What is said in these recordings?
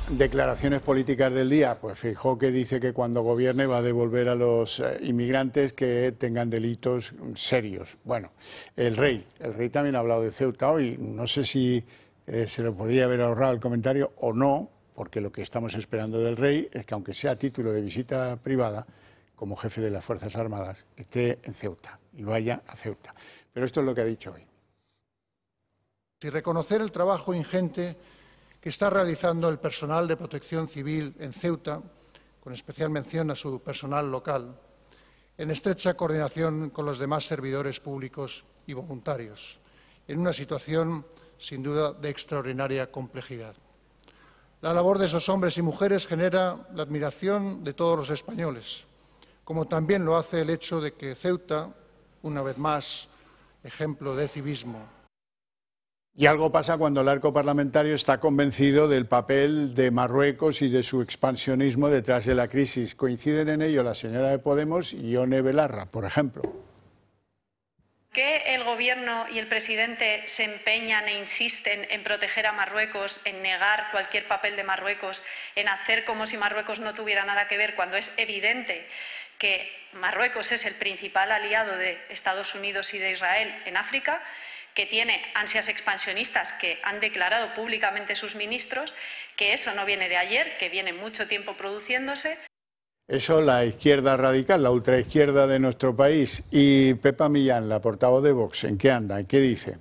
Declaraciones políticas del día. Pues Feijóo, que dice que cuando gobierne va a devolver a los inmigrantes que tengan delitos serios. Bueno, el rey también ha hablado de Ceuta hoy. No sé si se lo podría haber ahorrado el comentario o no, porque lo que estamos esperando del rey es que, aunque sea a título de visita privada, como jefe de las Fuerzas Armadas, esté en Ceuta y vaya a Ceuta. Pero esto es lo que ha dicho hoy. Y reconocer el trabajo ingente que está realizando el personal de protección civil en Ceuta, con especial mención a su personal local, en estrecha coordinación con los demás servidores públicos y voluntarios, en una situación, sin duda, de extraordinaria complejidad. La labor de esos hombres y mujeres genera la admiración de todos los españoles, como también lo hace el hecho de que Ceuta, una vez más, ejemplo de civismo. Y algo pasa cuando el arco parlamentario está convencido del papel de Marruecos y de su expansionismo detrás de la crisis. Coinciden en ello la señora de Podemos y Ione Belarra, por ejemplo. ¿Que el Gobierno y el presidente se empeñan e insisten en proteger a Marruecos, en negar cualquier papel de Marruecos, en hacer como si Marruecos no tuviera nada que ver, cuando es evidente que Marruecos es el principal aliado de Estados Unidos y de Israel en África, que tiene ansias expansionistas que han declarado públicamente sus ministros, que eso no viene de ayer, que viene mucho tiempo produciéndose? Eso la izquierda radical, la ultraizquierda de nuestro país. Y Pepa Millán, la portavoz de Vox, ¿en qué anda? ¿En qué dice?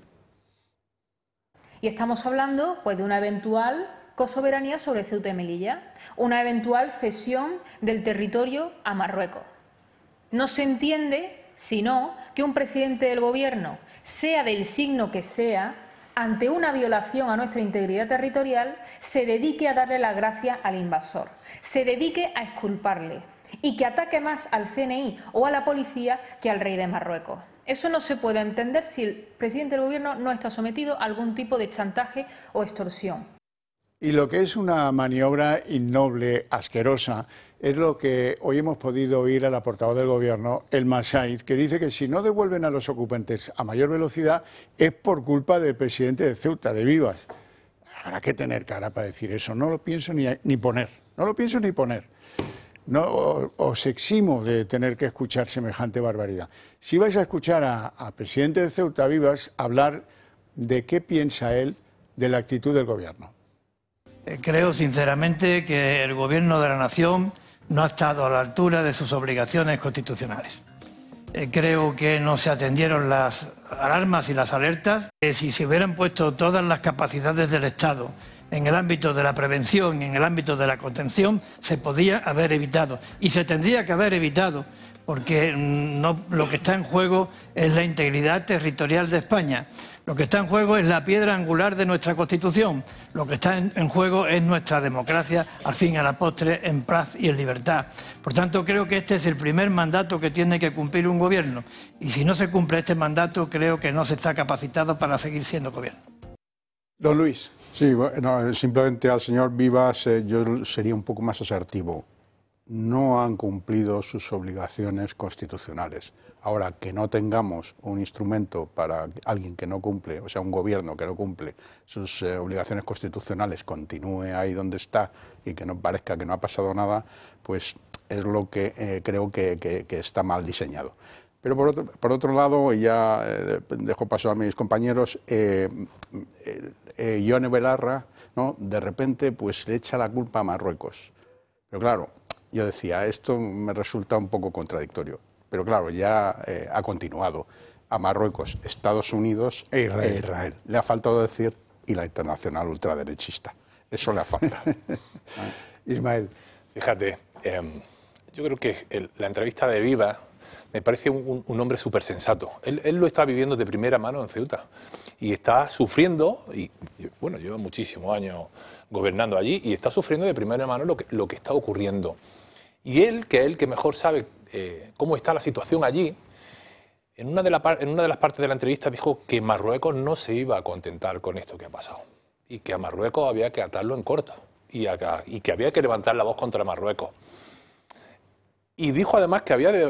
Y estamos hablando, pues, de una eventual cosoberanía sobre Ceuta y Melilla, una eventual cesión del territorio a Marruecos. No se entiende, sino, que un presidente del Gobierno, sea del signo que sea, ante una violación a nuestra integridad territorial, se dedique a darle la gracia al invasor, se dedique a exculparle y que ataque más al CNI o a la policía que al rey de Marruecos. Eso no se puede entender si el presidente del Gobierno no está sometido a algún tipo de chantaje o extorsión. Y lo que es una maniobra innoble, asquerosa, es lo que hoy hemos podido oír a la portavoz del Gobierno, El Masaid, que dice que si no devuelven a los ocupantes a mayor velocidad es por culpa del presidente de Ceuta, de Vivas. Habrá que tener cara para decir eso. No lo pienso ni poner. No lo pienso ni poner. No, os eximo de tener que escuchar semejante barbaridad. Si vais a escuchar al presidente de Ceuta, Vivas, hablar de qué piensa él de la actitud del Gobierno. Creo sinceramente que el Gobierno de la Nación no ha estado a la altura de sus obligaciones constitucionales. Creo que no se atendieron las alarmas y las alertas. Si se hubieran puesto todas las capacidades del Estado en el ámbito de la prevención y en el ámbito de la contención, se podía haber evitado. Y se tendría que haber evitado, porque lo que está en juego es la integridad territorial de España. Lo que está en juego es la piedra angular de nuestra Constitución. Lo que está en juego es nuestra democracia, al fin y a la postre, en paz y en libertad. Por tanto, creo que este es el primer mandato que tiene que cumplir un gobierno. Y si no se cumple este mandato, creo que no se está capacitado para seguir siendo gobierno. Don Luis. Sí, bueno, simplemente al señor Vivas yo sería un poco más asertivo. No han cumplido sus obligaciones constitucionales. Ahora, que no tengamos un instrumento para alguien que no cumple, o sea, un gobierno que no cumple sus obligaciones constitucionales, continúe ahí donde está y que no parezca que no ha pasado nada, pues es lo que creo que está mal diseñado. Pero por otro lado, y ya dejo paso a mis compañeros, Ione Belarra, ¿no?, de repente pues le echa la culpa a Marruecos. Pero claro, yo decía, esto me resulta un poco contradictorio, pero claro, ya ha continuado a Marruecos, Estados Unidos e Israel. Le ha faltado decir, y la internacional ultraderechista. Eso le ha faltado. Ismael. Fíjate, yo creo que la entrevista de Vivas me parece un hombre súper sensato. Él lo está viviendo de primera mano en Ceuta y está sufriendo, y bueno, lleva muchísimos años gobernando allí y está sufriendo de primera mano lo que está ocurriendo. Y él, que es el que mejor sabe cómo está la situación allí, en una de las partes de la entrevista dijo que Marruecos no se iba a contentar con esto que ha pasado y que a Marruecos había que atarlo en corto y que había que levantar la voz contra Marruecos. Y dijo además que había